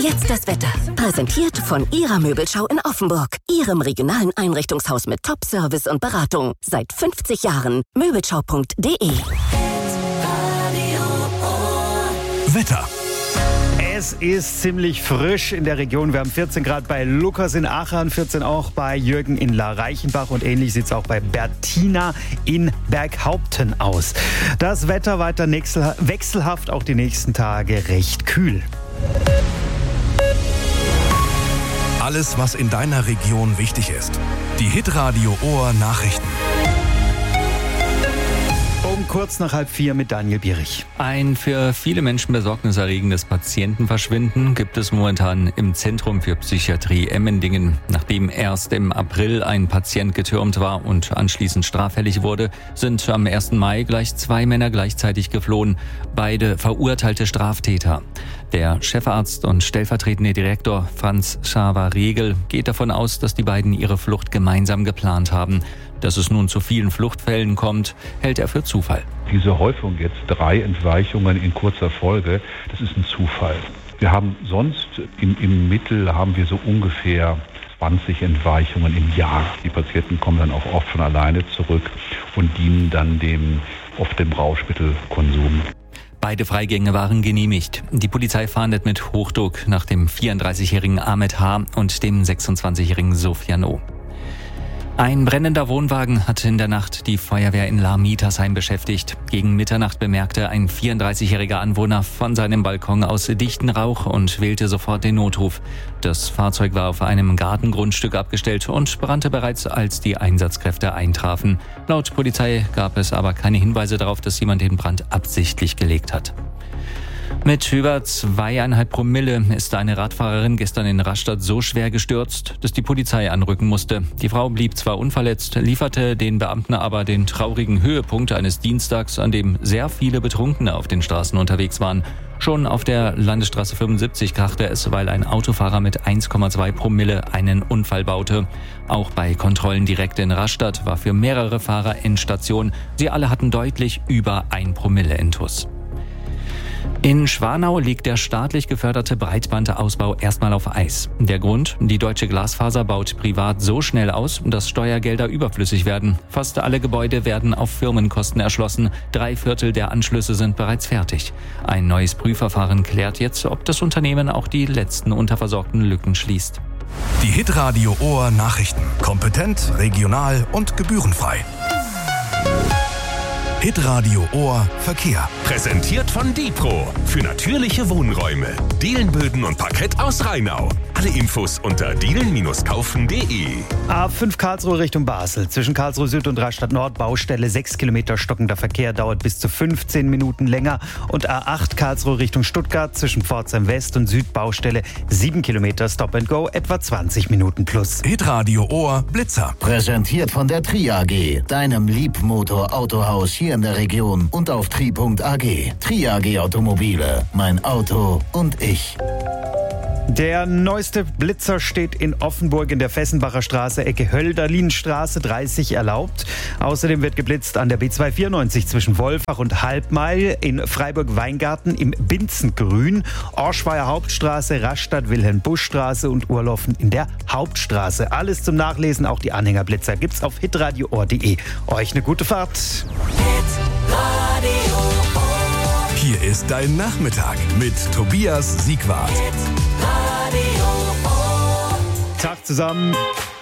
jetzt das Wetter. Präsentiert von Ihrer Möbelschau in Offenburg. Ihrem regionalen Einrichtungshaus mit Top-Service und Beratung. Seit 50 Jahren. Möbelschau.de. Wetter. Es ist ziemlich frisch in der Region. Wir haben 14 Grad bei Lukas in Aachen, 14 auch bei Jürgen in La Reichenbach und ähnlich sieht es auch bei Bertina in Berghaupten aus. Das Wetter weiter wechselhaft, auch die nächsten Tage recht kühl. Alles, was in deiner Region wichtig ist. Die Hitradio Ohr Nachrichten. Um kurz nach 3:30 mit Daniel Bierich. Ein für viele Menschen besorgniserregendes Patientenverschwinden gibt es momentan im Zentrum für Psychiatrie Emmendingen. Nachdem erst im April ein Patient getürmt war und anschließend straffällig wurde, sind am 1. Mai gleich 2 Männer gleichzeitig geflohen. Beide verurteilte Straftäter. Der Chefarzt und stellvertretende Direktor Franz Schaver-Regel geht davon aus, dass die beiden ihre Flucht gemeinsam geplant haben. Dass es nun zu vielen Fluchtfällen kommt, hält er für Zufall. Diese Häufung jetzt 3 Entweichungen in kurzer Folge, das ist ein Zufall. Wir haben sonst im Mittel haben wir so ungefähr 20 Entweichungen im Jahr. Die Patienten kommen dann auch oft von alleine zurück und dienen dann dem Rauschmittelkonsum. Beide Freigänge waren genehmigt. Die Polizei fahndet mit Hochdruck nach dem 34-jährigen Ahmed H. und dem 26-jährigen Sofian O. Ein brennender Wohnwagen hat in der Nacht die Feuerwehr in Lahr-Mietersheim beschäftigt. Gegen Mitternacht bemerkte ein 34-jähriger Anwohner von seinem Balkon aus dichten Rauch und wählte sofort den Notruf. Das Fahrzeug war auf einem Gartengrundstück abgestellt und brannte bereits, als die Einsatzkräfte eintrafen. Laut Polizei gab es aber keine Hinweise darauf, dass jemand den Brand absichtlich gelegt hat. Mit über 2,5 Promille ist eine Radfahrerin gestern in Rastatt so schwer gestürzt, dass die Polizei anrücken musste. Die Frau blieb zwar unverletzt, lieferte den Beamten aber den traurigen Höhepunkt eines Dienstags, an dem sehr viele Betrunkene auf den Straßen unterwegs waren. Schon auf der Landesstraße 75 krachte es, weil ein Autofahrer mit 1,2 Promille einen Unfall baute. Auch bei Kontrollen direkt in Rastatt war für mehrere Fahrer Endstation. Sie alle hatten deutlich über 1 Promille Intus. In Schwanau liegt der staatlich geförderte Breitbandausbau erstmal auf Eis. Der Grund? Die Deutsche Glasfaser baut privat so schnell aus, dass Steuergelder überflüssig werden. Fast alle Gebäude werden auf Firmenkosten erschlossen. 3/4 der Anschlüsse sind bereits fertig. Ein neues Prüfverfahren klärt jetzt, ob das Unternehmen auch die letzten unterversorgten Lücken schließt. Die Hitradio Ohr Nachrichten. Kompetent, regional und gebührenfrei. Hitradio Ohr Verkehr. Präsentiert von Dipro für natürliche Wohnräume. Dielenböden und Parkett aus Rheinau. Alle Infos unter dielen-kaufen.de. A5 Karlsruhe Richtung Basel. Zwischen Karlsruhe Süd und Rastatt Nord Baustelle 6 Kilometer stockender Verkehr dauert bis zu 15 Minuten länger. Und A8 Karlsruhe Richtung Stuttgart zwischen Pforzheim West und Süd Baustelle 7 Kilometer Stop and Go, etwa 20 Minuten plus. Hitradio Ohr Blitzer. Präsentiert von der Tri AG, deinem Liebmotor-Autohaus hier in der Region und auf tri.ag. Tri AG Automobile, mein Auto und ich. Der neueste Blitzer steht in Offenburg in der Fessenbacher Straße, Ecke Hölderlinstraße, 30 erlaubt. Außerdem wird geblitzt an der B294 zwischen Wolfach und Halbmail, in Freiburg-Weingarten im Binzengrün, Orschweier Hauptstraße, Rastatt, Wilhelm-Busch-Straße und Urloffen in der Hauptstraße. Alles zum Nachlesen, auch die Anhängerblitzer gibt's auf hitradioohr.de. Euch eine gute Fahrt. Hier ist dein Nachmittag mit Tobias Siegwart. Tag zusammen.